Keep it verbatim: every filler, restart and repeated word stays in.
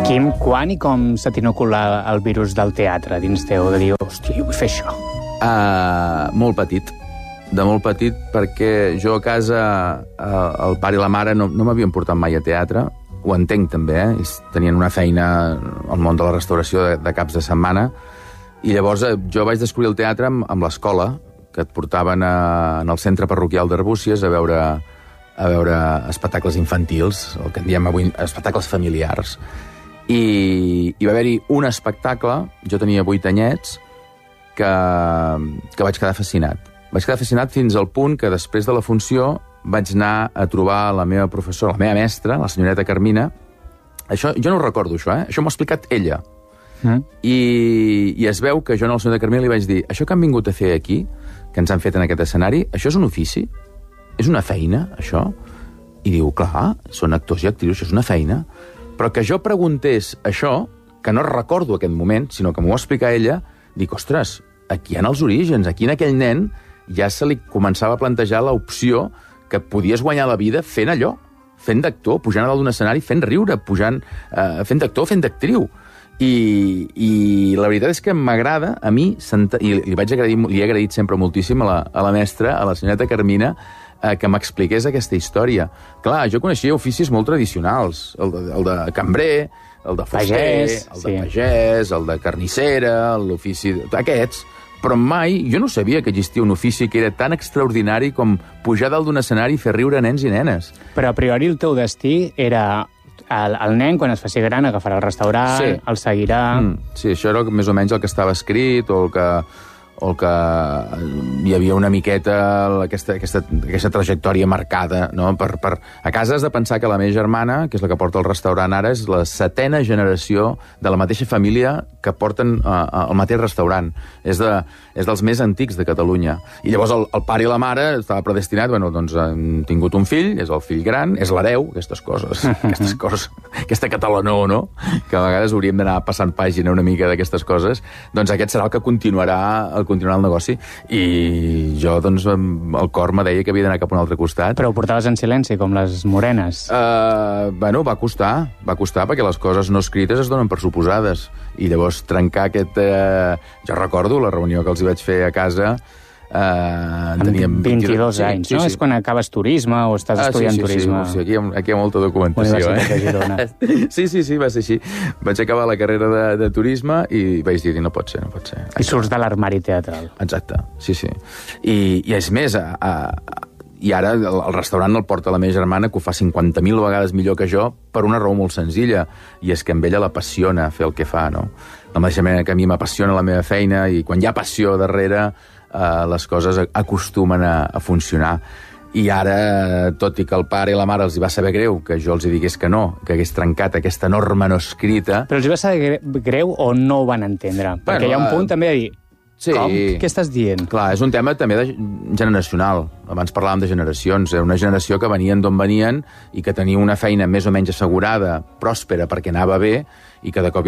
Quim, quan i com se t'inocula el virus del teatre dins teu, de dir, hòstia, jo vull fer això? Uh, molt petit. De molt petit, perquè jo a casa, uh, el pare i la mare no, no m'havien portat mai a teatre. Ho entenc, també, eh? Tenien una feina al món de la restauració de, de caps de setmana. I llavors eh, jo vaig descobrir el teatre amb, amb l'escola, que et portaven a, en el centre parroquial d'Arbúcies a veure, a veure espectacles infantils, el que en diem avui espectacles familiars. I hi va haver-hi un espectacle, jo tenia vuit anyets, que, que vaig quedar fascinat. Vaig quedar fascinat fins al punt que després de la funció vaig anar a trobar la meva professora, la meva mestra, la senyoreta Carmina. Això, jo no ho recordo, això, eh? Això m'ho ha explicat ella. Mm. I, I es veu que jo a la senyoreta Carmina li vaig dir, això que han vingut a fer aquí, que ens han fet en aquest escenari, això és un ofici? És una feina, això? I diu, clar, són actors i actrius, això és una feina. Però que jo preguntés això, que no recordo aquest moment, sinó que m'ho va explicar ella, dic, ostres, aquí hi ha els orígens, aquí en aquell nen ja se li començava a plantejar l'opció que podies guanyar la vida fent allò, fent d'actor, pujant a dalt d'un escenari, fent riure, pujant, eh, fent d'actor, fent d'actriu. I, I la veritat és que m'agrada, a mi, senta, i li, vaig agrair, li he agraït sempre moltíssim a la, a la mestra, a la senyoreta Carmina, eh, que m'expliqués aquesta història. Clar, jo coneixia oficis molt tradicionals, el de, el de cambrer, el de fuster, pagès, el de sí. pagès, el de carnissera, l'ofici aquests, però mai, jo no sabia que existia un ofici que era tan extraordinari com pujar dalt d'un escenari i fer riure nens i nenes. Però a priori el teu destí era el, el nen, quan es faci gran, agafarà el restaurant, sí. el seguirà... Mm, sí, això era més o menys el que estava escrit, o el que, o el que hi havia una miqueta aquesta, aquesta, aquesta trajectòria marcada, no? Per, per... A casa has de pensar que la meva germana, que és la que porta el restaurant ara, és la setena generació de la mateixa família que porten uh, el mateix restaurant. És, de, és dels més antics de Catalunya. I llavors el, el pare i la mare estava predestinat, bueno, doncs han tingut un fill, és el fill gran, és l'hereu, aquestes coses, aquestes coses, aquesta catalanó, no? Que a vegades hauríem d'anar passant pàgina una mica d'aquestes coses. Doncs aquest serà el que continuarà el continuar el negoci, i jo, doncs, el cor me deia que havia d'anar cap a un altre costat. Però ho portaves en silenci, com les morenes? Uh, bueno, va costar, va costar, perquè les coses no escrites es donen per suposades, i llavors trencar aquest... Uh, jo recordo la reunió que els hi vaig fer a casa, Uh, teníem vint-i-dos anys, sí, no? Sí, sí. És quan acabes turisme o estàs ah, estudiant sí, sí, turisme. Sí, sí, aquí, hi ha, aquí hi ha molta documentació. Eh? sí, sí, sí, va ser així. Vaig acabar la carrera de, de turisme i vaig dir, no pot ser, no pot ser. I surts de l'armari teatral. Exacte, sí, sí. I, i és més, a, a, i ara el, el restaurant el porta la meva germana, que ho fa cinquanta mil vegades millor que jo, per una raó molt senzilla, i és que amb ella l'apassiona fer el que fa, no? De la mateixa manera que a mi m'apassiona la meva feina, i quan hi ha passió darrere, Uh, les coses acostumen a, a funcionar. I ara, tot i que el pare i la mare els hi va saber greu que jo els hi digués que no, que hagués trencat aquesta norma no escrita... Però els hi va saber greu o no ho van entendre? Bueno, perquè hi ha un punt uh, també de dir, sí, com? Què estàs dient? Clar, és un tema també de generacional. Abans parlàvem de generacions. Era una generació que venien d'on venien i que tenia una feina més o menys assegurada, pròspera, perquè anava bé, i que de cop